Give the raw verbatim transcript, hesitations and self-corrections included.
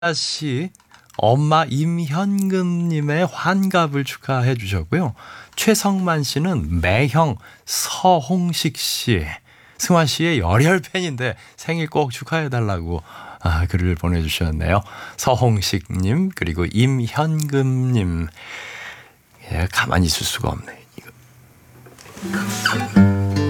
씨, 엄마 임현금님의 환갑을 축하해 주셨고요. 최성만 씨는 매형 서홍식 씨, 승환 씨의 열혈 팬인데 생일 꼭 축하해 달라고 아, 글을 보내주셨네요. 서홍식님 그리고 임현금님. 예, 가만히 있을 수가 없네. 이거.